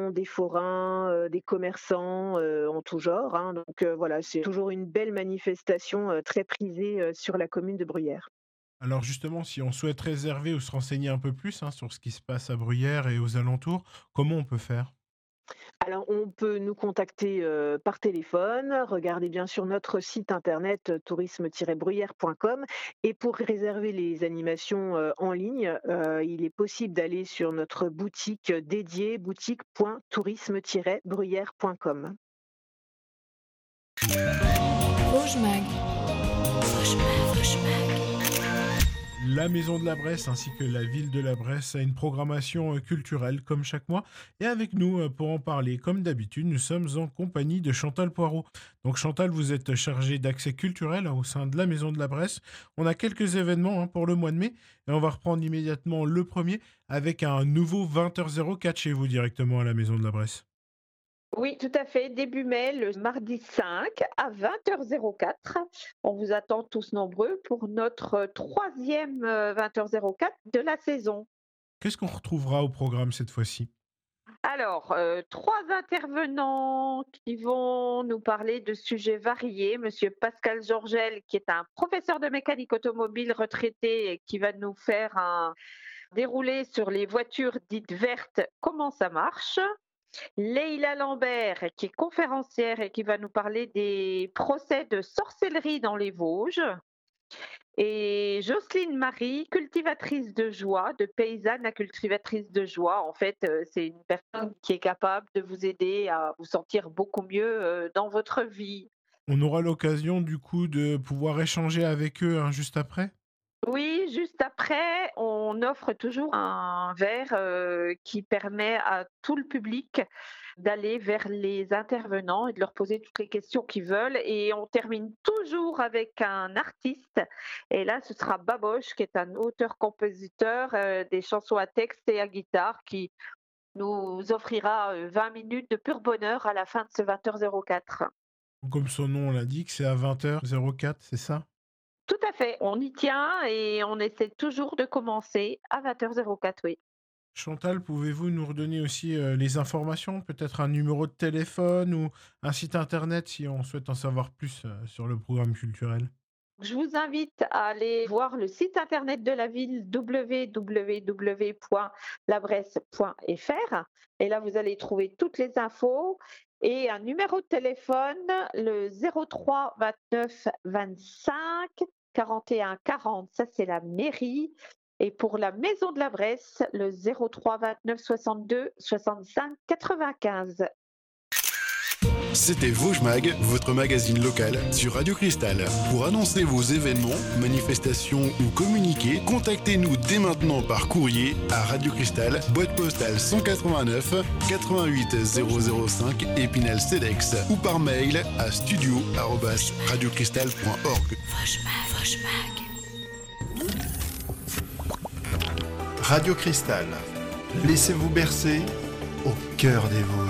artisans, des forains, des commerçants, en tout genre, hein, donc voilà, c'est toujours une belle manifestation, très prisée, sur la commune de Bruyères. Alors justement, si on souhaite réserver ou se renseigner un peu plus, hein, sur ce qui se passe à Bruyères et aux alentours, comment on peut faire? Alors, on peut nous contacter, par téléphone, regarder bien sûr notre site internet, tourisme-bruyères.com, et pour réserver les animations, en ligne, il est possible d'aller sur notre boutique dédiée, boutique.tourisme-bruyères.com. Rouge Mag. Rouge Mag. Rouge Mag. La Maison de la Bresse ainsi que la Ville de la Bresse a une programmation culturelle comme chaque mois. Et avec nous, pour en parler, comme d'habitude, nous sommes en compagnie de Chantal Poirot. Donc Chantal, vous êtes chargée d'accès culturel, hein, au sein de la Maison de la Bresse. On a quelques événements, hein, pour le mois de mai et on va reprendre immédiatement le premier avec un nouveau 20h04 chez vous directement à la Maison de la Bresse. Oui, tout à fait. Début mai, le mardi 5 à 20h04. On vous attend tous nombreux pour notre troisième 20h04 de la saison. Qu'est-ce qu'on retrouvera au programme cette fois-ci? Alors, 3 intervenants qui vont nous parler de sujets variés. Monsieur Pascal Georgel, qui est un professeur de mécanique automobile retraité et qui va nous faire un déroulé sur les voitures dites vertes, comment ça marche. Leïla Lambert, qui est conférencière et qui va nous parler des procès de sorcellerie dans les Vosges. Et Jocelyne Marie, cultivatrice de joie, de paysanne à cultivatrice de joie. En fait, c'est une personne qui est capable de vous aider à vous sentir beaucoup mieux dans votre vie. On aura l'occasion du coup de pouvoir échanger avec eux, hein, juste après? Oui, juste après, on offre toujours un verre qui permet à tout le public d'aller vers les intervenants et de leur poser toutes les questions qu'ils veulent. Et on termine toujours avec un artiste. Et là, ce sera Baboche, qui est un auteur-compositeur des chansons à texte et à guitare, qui nous offrira 20 minutes de pur bonheur à la fin de ce 20h04. Comme son nom l'indique, c'est à 20h04, c'est ça? Tout à fait, on y tient et on essaie toujours de commencer à 20h04, oui. Chantal, pouvez-vous nous redonner aussi, les informations? Peut-être un numéro de téléphone ou un site internet si on souhaite en savoir plus, sur le programme culturel? Je vous invite à aller voir le site internet de la ville www.labresse.fr, et là vous allez trouver toutes les infos et un numéro de téléphone, le 03 29 25 41 40, ça c'est la mairie, et pour la maison de la Bresse, le 03 29 62 65 95. C'était Vosges Mag, votre magazine local sur Radio Cristal. Pour annoncer vos événements, manifestations ou communiquer, contactez-nous dès maintenant par courrier à Radio Cristal, boîte postale 189 88 005 Épinal Cedex, ou par mail à studio@radiocristal.org. Rouge Mag. Rouge Mag. Radio Cristal. Laissez-vous bercer au cœur des Vosges.